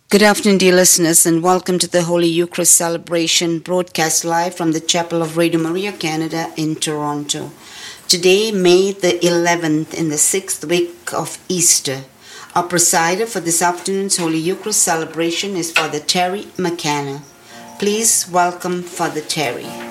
Good afternoon, dear listeners, and welcome to the Holy Eucharist celebration broadcast live from the Chapel of Radio Maria, Canada in Toronto. Today, May the 11th, in the sixth week of Easter. Our presider for this afternoon's Holy Eucharist celebration is Father Terry McKenna. Please welcome Father Terry.